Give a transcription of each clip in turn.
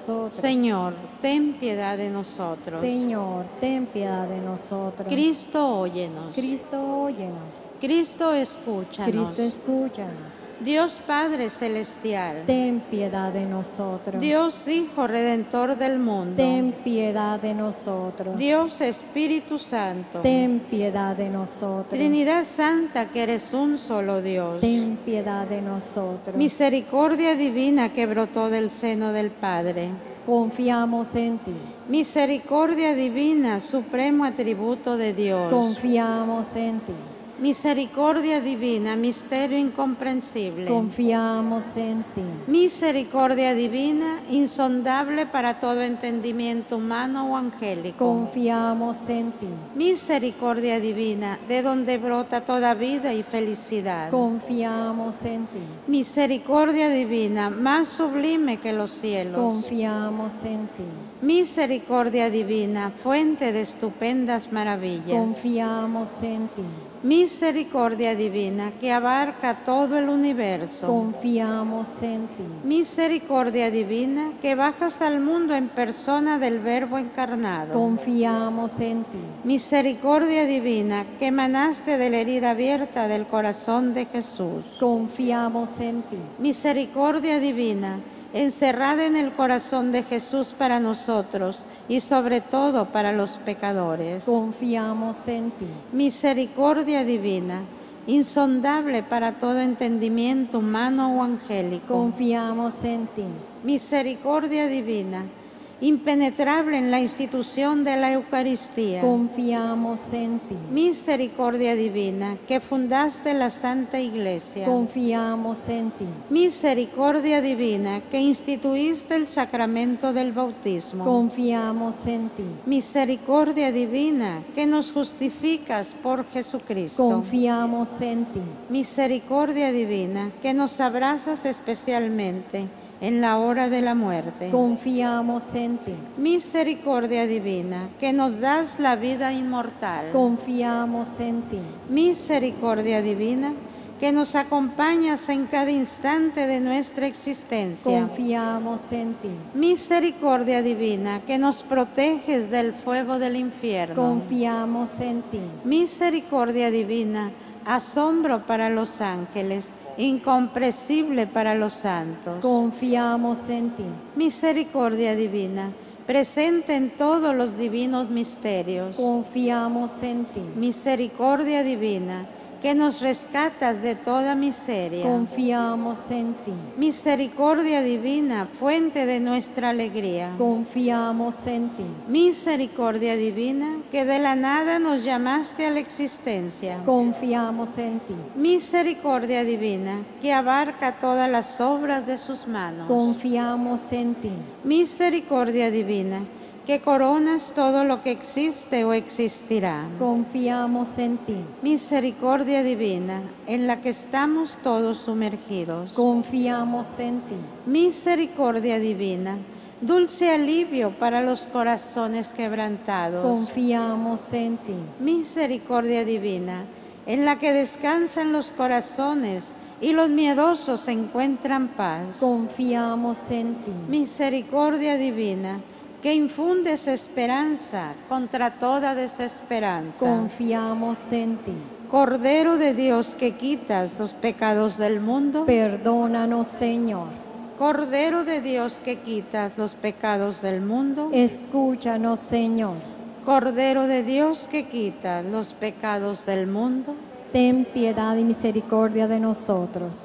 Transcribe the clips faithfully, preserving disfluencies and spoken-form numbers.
nosotros. Señor, ten piedad de nosotros. Señor, ten piedad de nosotros. Cristo, óyenos. Cristo, óyenos. Cristo, escúchanos. Cristo, escúchanos. Dios Padre Celestial, Ten piedad de nosotros. Dios Hijo Redentor del mundo, ten piedad de nosotros. Dios Espíritu Santo, ten piedad de nosotros. Trinidad Santa, que eres un solo Dios, ten piedad de nosotros. Misericordia divina que brotó del seno del Padre, confiamos en ti. Misericordia divina, supremo atributo de Dios, confiamos en ti. Misericordia divina, misterio incomprensible, confiamos en ti. Misericordia divina, insondable para todo entendimiento humano o angélico, confiamos en ti. Misericordia divina, de donde brota toda vida y felicidad, confiamos en ti. Misericordia divina, más sublime que los cielos, confiamos en ti. Misericordia divina, fuente de estupendas maravillas, confiamos en ti. Misericordia divina, que abarca todo el universo, confiamos en ti. Misericordia divina, que bajas al mundo en persona del Verbo encarnado, confiamos en ti. Misericordia divina, que emanaste de la herida abierta del corazón de Jesús, confiamos en ti. Misericordia divina, encerrada en el corazón de Jesús para nosotros y sobre todo para los pecadores, confiamos en ti. Misericordia divina, insondable para todo entendimiento humano o angélico, confiamos en ti. Misericordia divina, impenetrable en la institución de la Eucaristía, confiamos en ti. Misericordia divina, que fundaste la Santa Iglesia, confiamos en ti. Misericordia divina, que instituiste el sacramento del bautismo, confiamos en ti. Misericordia divina, que nos justificas por Jesucristo, confiamos en ti. Misericordia divina, que nos abrazas especialmente en la hora de la muerte, confiamos en ti. Misericordia divina, que nos das la vida inmortal, confiamos en ti. Misericordia divina, que nos acompañas en cada instante de nuestra existencia, confiamos en ti. Misericordia divina, que nos proteges del fuego del infierno, confiamos en ti. Misericordia divina, asombro para los ángeles, incomprensible para los santos, confiamos en ti. Misericordia divina, presente en todos los divinos misterios, confiamos en ti. Misericordia divina, que nos rescatas de toda miseria, confiamos en ti. Misericordia divina, fuente de nuestra alegría, confiamos en ti. Misericordia divina, que de la nada nos llamaste a la existencia, confiamos en ti. Misericordia divina, que abarca todas las obras de sus manos, confiamos en ti. Misericordia divina, que coronas todo lo que existe o existirá, confiamos en ti. Misericordia divina, en la que estamos todos sumergidos, confiamos en ti. Misericordia divina, dulce alivio para los corazones quebrantados, confiamos en ti. Misericordia divina, en la que descansan los corazones y los miedosos encuentran paz, confiamos en ti. Misericordia divina, que infundes esperanza contra toda desesperanza, confiamos en ti. Cordero de Dios, que quitas los pecados del mundo, perdónanos, Señor. Cordero de Dios, que quitas los pecados del mundo, escúchanos, Señor. Cordero de Dios, que quitas los pecados del mundo, ten piedad y misericordia de nosotros.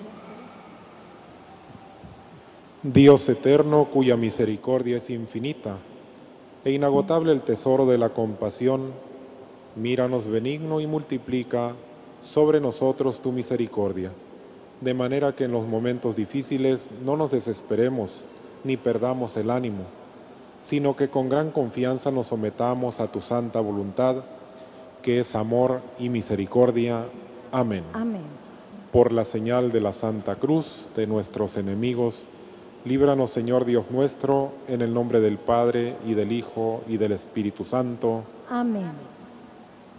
Dios eterno, cuya misericordia es infinita e inagotable el tesoro de la compasión, míranos benigno y multiplica sobre nosotros tu misericordia, de manera que en los momentos difíciles no nos desesperemos ni perdamos el ánimo, sino que con gran confianza nos sometamos a tu santa voluntad, que es amor y misericordia. Amén. Amén. Por la señal de la Santa Cruz de nuestros enemigos, líbranos, Señor Dios nuestro, en el nombre del Padre, y del Hijo, y del Espíritu Santo. Amén.